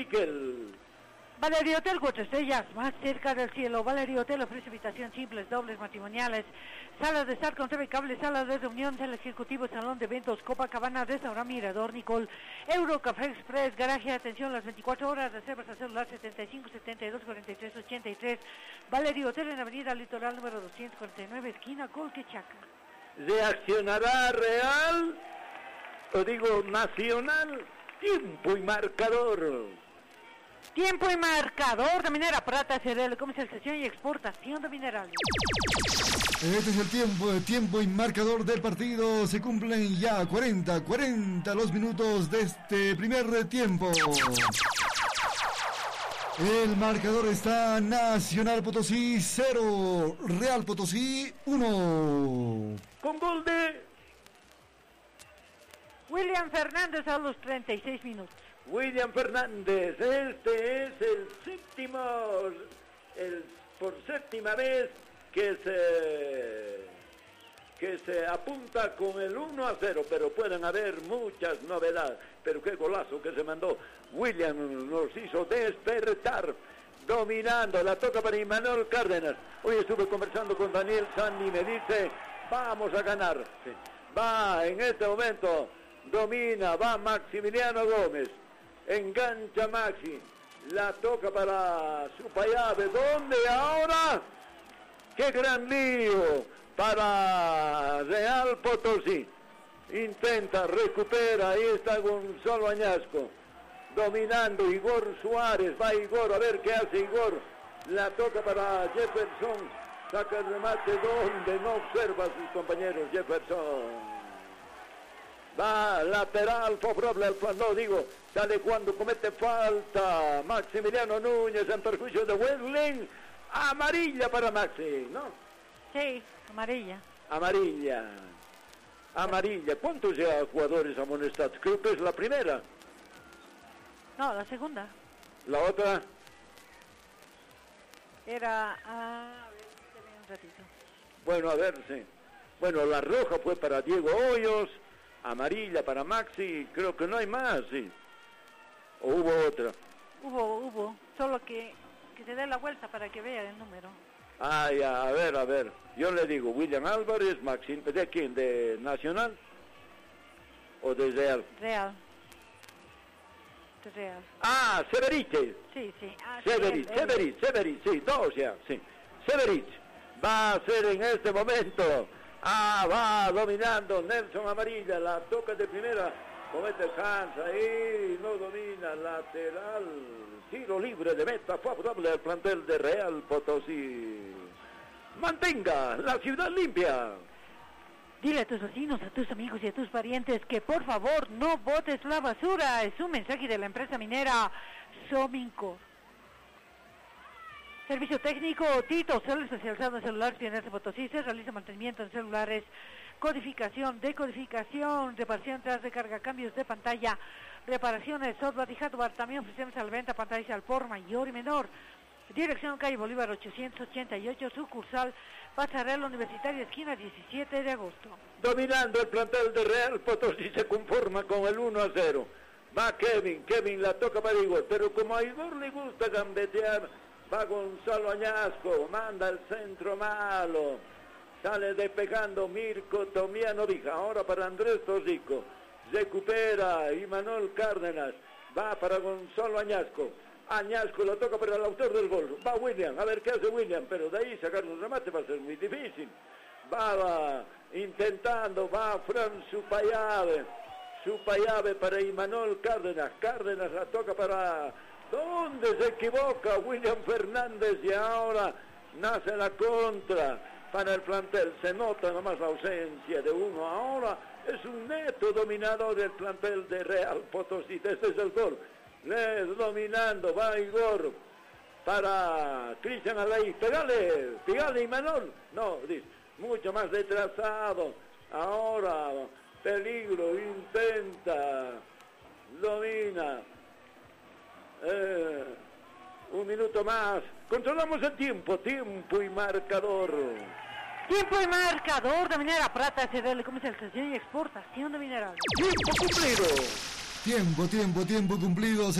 Miquel. Valerio Hotel 4 estrellas, más cerca del cielo. Valerio Hotel ofrece habitación simples, dobles, matrimoniales, salas de estar con TV cable, salas de reunión, sala ejecutivo, salón de eventos, Copacabana, restaurante Mirador, Nicole, Euro, Café Express, garaje, atención las 24 horas, reservas al celular 75 72 43 83. Valerio Hotel en Avenida Litoral número 249, esquina Colquechaca. ¿Reaccionará Real? O digo Nacional. Tiempo y marcador. Tiempo y marcador de Minera Prata, CRL, comercialización y exportación de minerales. Este es el tiempo y marcador del partido. Se cumplen ya 40 los minutos de este primer tiempo. El marcador está Nacional Potosí 0, Real Potosí 1. Con gol de William Fernández a los 36 minutos. William Fernández, este es el por séptima vez que se apunta con el 1-0, pero pueden haber muchas novedades. Pero qué golazo que se mandó. William nos hizo despertar, dominando, la toca para Imanol Cárdenas. Hoy estuve conversando con Daniel Sanni y me dice, vamos a ganar. Sí. Va en este momento, domina, va Maximiliano Gómez. Engancha Maxi, la toca para Supayave, ¿dónde ahora? ¡Qué gran lío para Real Potosí! Intenta, recupera, ahí está Gonzalo Añasco, dominando Igor Suárez, va Igor, a ver qué hace Igor, la toca para Jefferson, saca el remate donde no observa a sus compañeros, Jefferson. Va lateral favorable al no digo, sale cuando comete falta Maximiliano Núñez en perjuicio de Wesling. Amarilla para Maxi, ¿no? Sí, amarilla. Amarilla. ¿Cuántos ya jugadores amonestados? Creo que es la primera. No, la segunda. La otra era a ver, un ratito. Bueno, a ver, sí. Bueno, la roja fue para Diego Hoyos. Amarilla para Maxi, creo que no hay más, sí. ¿O hubo otra? Hubo, solo que se dé la vuelta para que vea el número. Ah, ya, a ver. Yo le digo, William Álvarez, Maxi, ¿de quién? ¿De Nacional? ¿O de Real? Real. De Real. Ah, Severich. Sí. Ah, Severich, sí, dos ya, sí. Severich va a ser en este momento. Va dominando Nelson Amarilla, la toca de primera, comete Hans ahí, no domina, lateral, tiro libre de meta favorable al plantel de Real Potosí. Mantenga la ciudad limpia. Dile a tus vecinos, a tus amigos y a tus parientes que por favor no botes la basura. Es un mensaje de la empresa minera Somincor. Servicio técnico Tito, cel especializado en celulares Pioneros de Potosí. Se realiza mantenimiento en celulares, codificación, decodificación, reparación tras recarga, cambios de pantalla, reparaciones, software y hardware. También ofrecemos a la venta pantallas al por mayor y menor. Dirección calle Bolívar 888, sucursal Pasarela Universitaria, esquina 17 de agosto. Dominando el plantel de Real Potosí, se conforma con el 1-0. Va Kevin la toca para Igor, pero como a Igor le gusta gambetear, va Gonzalo Añasco, manda el centro malo, sale despegando Mirko Tomianovic, ahora para Andrés Tosico, recupera Imanol Cárdenas, va para Gonzalo Añasco la toca para el autor del gol, va William, a ver qué hace William, pero de ahí sacar un remate va a ser muy difícil, va intentando, va Fran Supayave para Imanol Cárdenas la toca para... ¿Dónde se equivoca William Fernández? Y ahora nace la contra para el plantel. Se nota nomás la ausencia de uno. Ahora es un neto dominador del plantel de Real Potosí. Este es el gol. Dominando, va Igor para Cristian Alaí. Pegale Imanol. No, dice, mucho más retrasado. Ahora, peligro, intenta, domina. Un minuto más. Controlamos el tiempo y marcador. Tiempo y marcador de Minera Prata, CDL, comercialización y exportación de minerales. Tiempo cumplido. Tiempo cumplido.